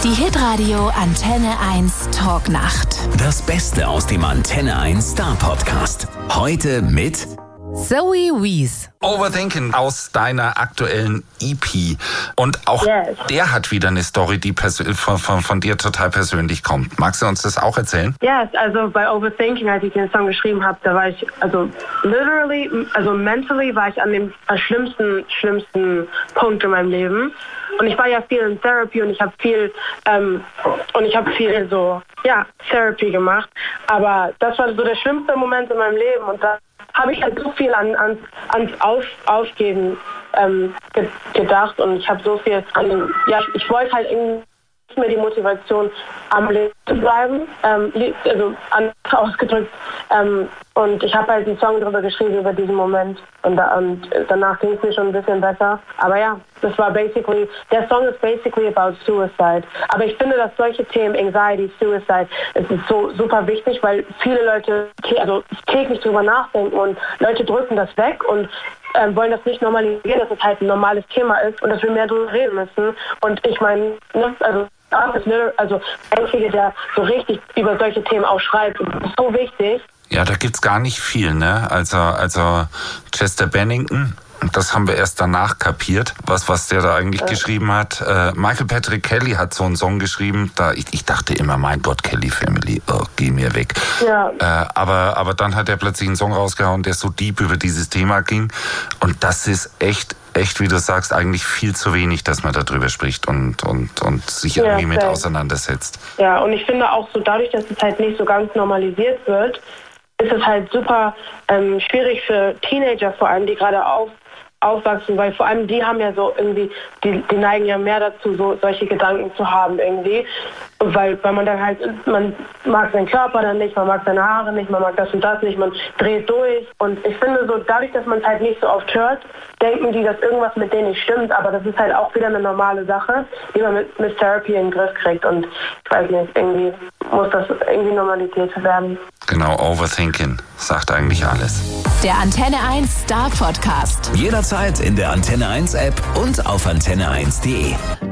Die Hitradio Antenne 1 Talknacht. Das Beste aus dem Antenne 1 Star Podcast. Heute mit Zoe Wees. Overthinking aus deiner aktuellen EP. Und auch der hat wieder eine Story, die von dir total persönlich kommt. Magst du uns das auch erzählen? Ja, also bei Overthinking, als ich den Song geschrieben habe, da war ich, mentally war ich an dem schlimmsten Punkt in meinem Leben. Und ich war ja viel in Therapy und ich habe viel Therapy gemacht. Aber das war so der schlimmste Moment in meinem Leben und da habe ich halt so viel ans Aufgeben gedacht und ich habe so viel ich wollte halt irgendwie mir die Motivation am Leben zu bleiben, anders ausgedrückt. Und ich habe halt einen Song darüber geschrieben, über diesen Moment. Und danach ging es mir schon ein bisschen besser. Aber ja, der Song ist basically about suicide. Aber ich finde, dass solche Themen, Anxiety, Suicide, es ist so super wichtig, weil viele Leute täglich drüber nachdenken und Leute drücken das weg und wollen das nicht normalisieren, dass es halt ein normales Thema ist und dass wir mehr darüber reden müssen. Und ich meine, einzige, der so richtig über solche Themen auch schreibt. Und das ist so wichtig. Ja, da gibt's gar nicht viel, ne? Also Chester Bennington, das haben wir erst danach kapiert, was der da eigentlich geschrieben hat. Michael Patrick Kelly hat so einen Song geschrieben, ich dachte immer, mein Gott, Kelly Family, geh mir weg. Ja. Aber dann hat er plötzlich einen Song rausgehauen, der so deep über dieses Thema ging. Und das ist echt, wie du sagst, eigentlich viel zu wenig, dass man darüber spricht und sich irgendwie mit auseinandersetzt. Ja, und ich finde auch so, dadurch, dass es halt nicht so ganz normalisiert wird, ist es halt super schwierig für Teenager vor allem, die gerade aufwachsen, weil vor allem die haben ja so irgendwie, die neigen ja mehr dazu, so solche Gedanken zu haben irgendwie, weil man dann halt, man mag seinen Körper dann nicht, man mag seine Haare nicht, man mag das und das nicht, man dreht durch und ich finde so, dadurch, dass man es halt nicht so oft hört, denken die, dass irgendwas mit denen nicht stimmt, aber das ist halt auch wieder eine normale Sache, die man mit Therapy in den Griff kriegt und ich weiß nicht, irgendwie muss das irgendwie Normalität werden. Genau, Overthinking sagt eigentlich alles. Der Antenne 1 Star Podcast. Jederzeit in der Antenne 1 App und auf antenne1.de.